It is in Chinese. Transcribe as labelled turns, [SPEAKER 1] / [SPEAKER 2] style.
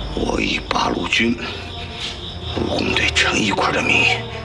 [SPEAKER 1] 我以八路军武工队陈一块的名义。